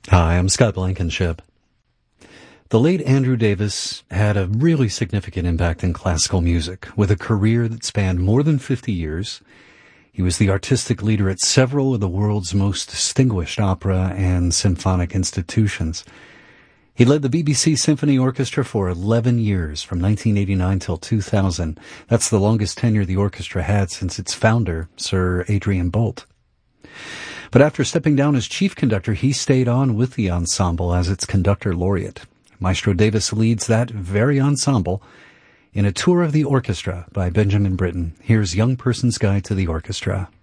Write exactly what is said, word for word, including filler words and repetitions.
Hi, I'm Scott Blankenship. The late Andrew Davis had a really significant impact in classical music, with a career that spanned more than fifty years. He was the artistic leader at several of the world's most distinguished opera and symphonic institutions. He led the B B C Symphony Orchestra for eleven years, from nineteen eighty-nine till two thousand. That's the longest tenure the orchestra had since its founder, Sir Adrian Boult. But after stepping down as chief conductor, he stayed on with the ensemble as its conductor laureate. Maestro Davis leads that very ensemble in a tour of the orchestra by Benjamin Britten. Here's Young Person's Guide to the Orchestra.